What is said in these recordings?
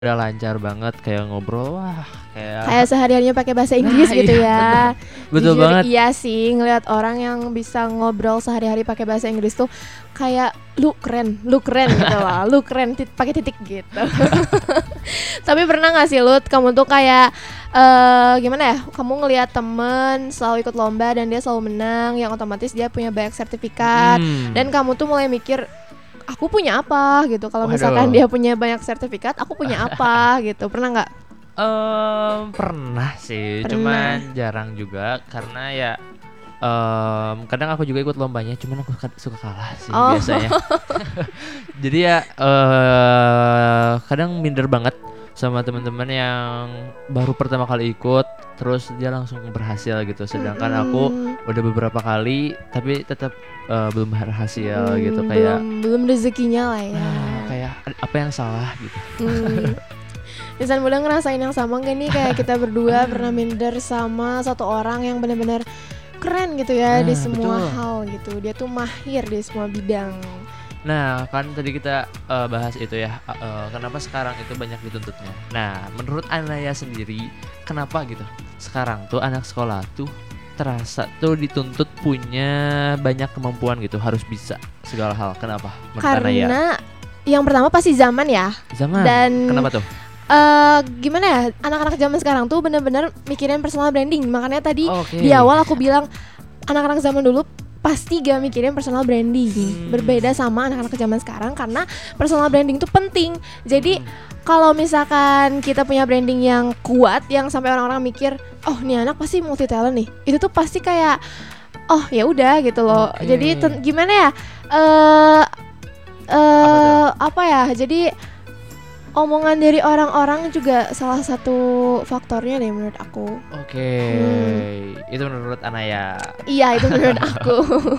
udah lancar banget kayak ngobrol, wah Kayak kayak sehari-harinya pakai bahasa Inggris gitu iya ya. betul Jujur banget. iya sih, ngelihat orang yang bisa ngobrol sehari-hari pakai bahasa Inggris tuh kayak lu keren gitu loh. Lu keren pakai titik gitu. Tapi pernah gak sih Lut, kamu tuh kayak gimana ya? Kamu ngelihat temen selalu ikut lomba dan dia selalu menang, yang otomatis dia punya banyak sertifikat. Dan Mhm. kamu tuh mulai mikir, aku punya apa gitu. Kalau misalkan Waduh, dia punya banyak sertifikat, aku punya apa gitu. Pernah nggak? pernah sih, Pernah. cuman jarang juga karena ya, kadang aku juga ikut lombanya, cuman aku suka kalah sih biasanya. Oh, Jadi ya, kadang minder banget sama teman-teman yang baru pertama kali ikut, terus dia langsung berhasil gitu. Sedangkan aku mm-mm. udah beberapa kali, tapi tetap belum berhasil gitu. Belum Kayak, belum rezekinya lah ya. kayak apa yang salah gitu. Hmm. Insan muda ngerasain yang sama gak nih, kayak kita berdua pernah minder sama satu orang yang benar-benar keren gitu ya di Nah, semua betul. hal gitu. Dia tuh mahir di semua bidang. Nah, kan tadi kita bahas itu ya, kenapa sekarang itu banyak dituntutnya. Nah, menurut Anaya sendiri, kenapa gitu? Sekarang tuh anak sekolah tuh terasa tuh dituntut punya banyak kemampuan gitu, harus bisa segala hal. Kenapa menurut Anaya? Karena yang pertama pasti zaman ya. Zaman, Dan kenapa tuh? gimana ya, anak-anak zaman sekarang tuh bener-bener mikirin personal branding. Makanya tadi di Oke. awal aku bilang anak-anak zaman dulu pasti gak mikirin personal branding. Hmm. Berbeda sama anak-anak zaman sekarang, karena personal branding tuh penting. Jadi Mm-mm. kalau misalkan kita punya branding yang kuat, yang sampai orang-orang mikir, oh nih anak pasti multi talent nih, itu tuh pasti kayak, oh ya udah gitu loh. Oke. Jadi gimana ya, eh Apa tuh? apa ya, jadi omongan dari orang-orang juga salah satu faktornya deh menurut aku. Oke. Hmm, Itu menurut Anaya. iya itu menurut aku.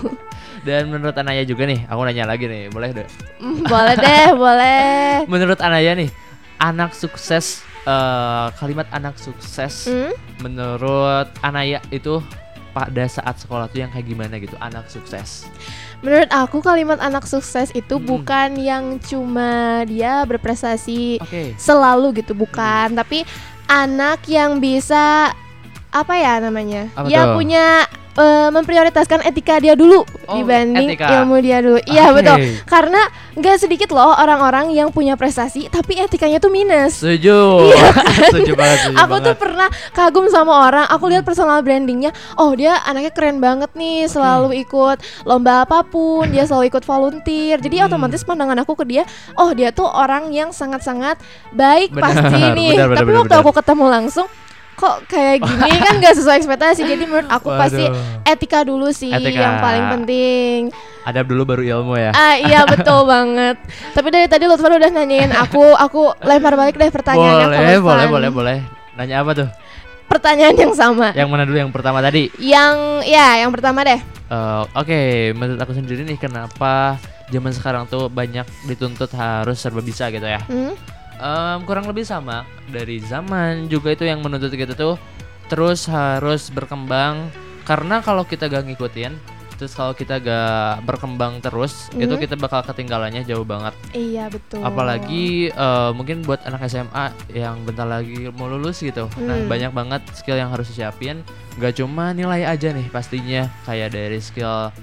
Dan menurut Anaya juga nih, aku nanya lagi nih, boleh deh? Boleh deh, boleh. Menurut Anaya nih, anak sukses, kalimat anak sukses Hmm? menurut Anaya itu pada saat sekolah tuh yang kayak gimana gitu, anak sukses. Menurut aku kalimat anak sukses itu Mm-mm. bukan yang cuma dia berprestasi Oke. selalu gitu, bukan. Tapi anak yang bisa, apa ya namanya, Apa ya tuh? punya memprioritaskan etika dia dulu Oh, dibanding etika. ilmu dia dulu. Iya betul, Oke. karena nggak sedikit loh orang-orang yang punya prestasi tapi etikanya tuh minus. Setuju. Iya. Setuju banget, setuju Aku tuh banget. pernah kagum sama orang, aku lihat personal brandingnya, oh dia anaknya keren banget nih, Oke. selalu ikut lomba apapun, dia selalu ikut volunteer. Jadi Mm. otomatis pandangan aku ke dia, oh dia tuh orang yang sangat-sangat baik Benar, pasti nih. benar, benar, Tapi benar, waktu benar. aku ketemu langsung, kok kayak gini, kan gak sesuai ekspektasi. Jadi menurut aku pasti Waduh. etika dulu sih Etika. yang paling penting. Adab dulu baru ilmu ya. Ah iya betul banget. Tapi dari tadi Lutfan udah nanyain aku lempar balik deh pertanyaannya ke Boleh, boleh, Lutfan. boleh, boleh. Nanya apa tuh? Pertanyaan yang sama. Yang mana dulu, yang pertama tadi? Yang pertama deh. Oke, menurut aku sendiri nih, kenapa zaman sekarang tuh banyak dituntut harus serba bisa gitu ya? Hmm? Kurang lebih sama dari zaman juga itu yang menuntut kita tuh terus harus berkembang, karena kalau kita gak ngikutin, terus kalau kita gak berkembang terus, itu Mhm. kita bakal ketinggalannya jauh banget. Iya betul. Apalagi mungkin buat anak SMA yang bentar lagi mau lulus gitu. Nah, Hmm. banyak banget skill yang harus disiapin. Gak cuma nilai aja nih pastinya, kayak dari skill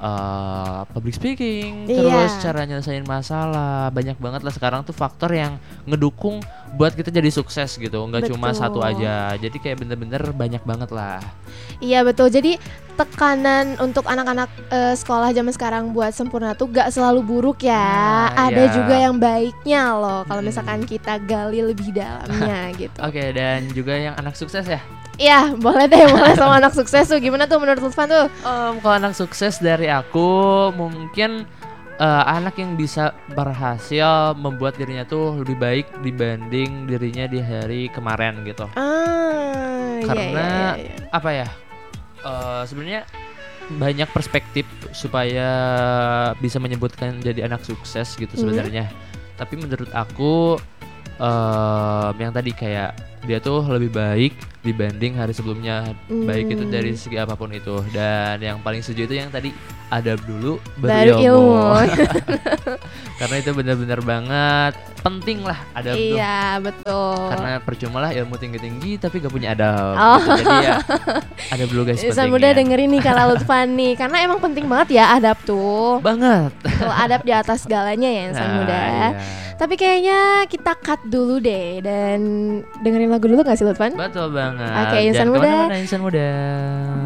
public speaking, terus Iya. cara nyelesain masalah. Banyak banget lah sekarang tuh faktor yang ngedukung buat kita jadi sukses gitu. Nggak cuma satu Betul. aja. Jadi kayak bener-bener banyak banget lah. Iya betul. Jadi tekanan untuk anak-anak sekolah zaman sekarang buat sempurna tuh gak selalu buruk ya. Nah, Ada iya. juga yang baiknya loh kalau Mm-mm. misalkan kita gali lebih dalamnya gitu. Oke, dan juga yang anak sukses ya. Iya, boleh deh, boleh sama anak sukses tuh. Gimana tuh menurut Lutfan tuh? Kalau anak sukses dari aku mungkin anak yang bisa berhasil membuat dirinya tuh lebih baik dibanding dirinya di hari kemarin gitu. Iya Karena iya iya. Iya. apa ya? Sebenarnya banyak perspektif supaya bisa menyebutkan jadi anak sukses gitu Mhm. sebenarnya. Tapi menurut aku yang tadi kayak dia tuh lebih baik dibanding hari sebelumnya. Baik itu dari Hmm. segi apapun itu. Dan yang paling setuju itu yang tadi adab dulu Baru baru ilmu. ilmu. Karena itu benar-benar banget penting lah adab tuh. Iya, betul. Karena percuma lah ilmu tinggi-tinggi tapi gak punya adab. Oh. Gitu. Jadi ya adab dulu guys Insan pentingnya. muda dengerin nih Kak Lutfan nih, karena emang penting banget ya adab tuh. Banget. Tuh, adab di atas segalanya ya insan Nah, muda. iya. Tapi kayaknya kita cut dulu deh dan dengerin lagu dulu gak sih Lutfan? Betul banget. Oke, insan Jangan muda. kemana-mana, insan muda.